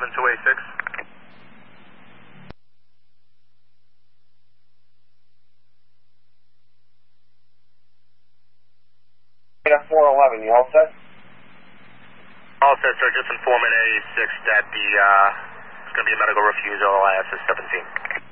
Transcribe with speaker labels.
Speaker 1: 7286.
Speaker 2: At 411, you all set?
Speaker 1: All set, sir. Just informing A6 that it's going to be a medical refusal. IS 17.